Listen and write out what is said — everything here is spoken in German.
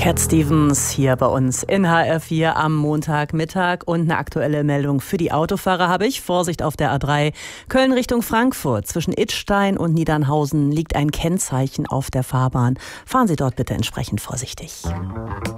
Cat Stevens hier bei uns in HR4 am Montagmittag und eine aktuelle Meldung für die Autofahrer habe ich. Vorsicht auf der A3 Köln Richtung Frankfurt. Zwischen Idstein und Niedernhausen liegt ein Kennzeichen auf der Fahrbahn. Fahren Sie dort bitte entsprechend vorsichtig.